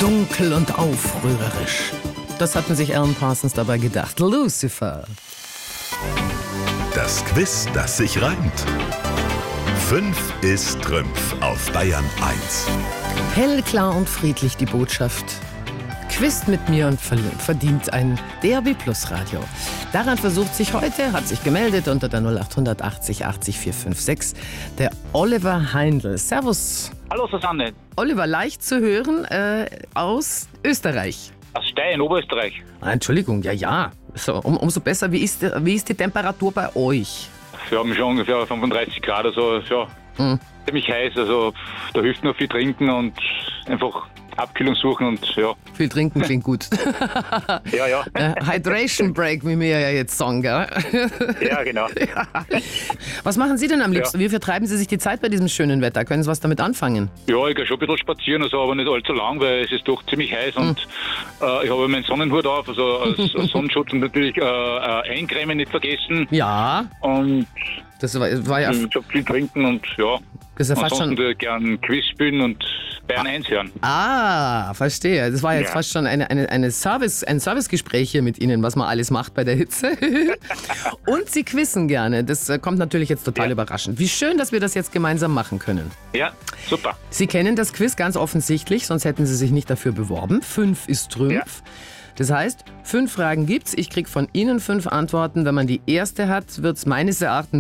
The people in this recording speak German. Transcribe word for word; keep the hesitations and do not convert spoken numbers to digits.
Dunkel und aufrührerisch. Das hatten sich Alan Parsons dabei gedacht. Lucifer. Das Quiz, das sich reimt. Fünf ist Trümpf auf Bayern eins. Hell, klar und friedlich die Botschaft. Quizt mit mir und verdient ein D A B Plus Radio. Daran versucht sich heute, hat sich gemeldet unter der null acht achtzig achtzig vier fünf sechs, der Oliver Heindl. Servus. Hallo Susanne. Oliver, leicht zu hören, äh, aus Österreich. Aus Steyr in Oberösterreich. Ah, Entschuldigung, ja, ja. So, um, umso besser. Wie ist, wie ist die Temperatur bei euch? Wir haben schon ungefähr fünfunddreißig Grad, also ja, Hm. ziemlich heiß. Also da hilft nur viel trinken und einfach Abkühlung suchen und ja. Viel trinken klingt gut. Ja, ja. Äh, Hydration Break, wie wir ja jetzt sagen, gell? Ja, genau. Ja. Was machen Sie denn am liebsten? Wie vertreiben Sie sich die Zeit bei diesem schönen Wetter? Können Sie was damit anfangen? Ja, ich gehe schon ein bisschen spazieren, also aber nicht allzu lang, weil es ist doch ziemlich heiß und äh, ich habe meinen Sonnenhut auf, also als, als Sonnenschutz und natürlich äh, äh, eincremen nicht vergessen. Ja, Und das war, war ja, ich habe viel trinken und ja. das ist ja fast Ansonsten schon... würde ich gerne Quiz spielen und Bayern eins hören. Ah, verstehe. Das war jetzt Ja. fast schon eine, eine, eine Service, ein Servicegespräch hier mit Ihnen, was man alles macht bei der Hitze. Und Sie quizzen gerne. Das äh, kommt natürlich jetzt total Ja. überraschend. Wie schön, dass wir das jetzt gemeinsam machen können. Ja, super. Sie kennen das Quiz ganz offensichtlich, sonst hätten Sie sich nicht dafür beworben. Fünf ist Trümpf. Ja. Das heißt, fünf Fragen gibt's. Ich kriege von Ihnen fünf Antworten. Wenn man die erste hat, wird's meines Erachtens